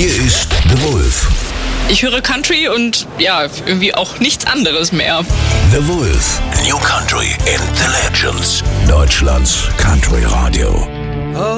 Hier ist The Wolf. Ich höre Country und ja, irgendwie auch nichts anderes mehr. The Wolf. New Country and the Legends. Deutschlands Country Radio.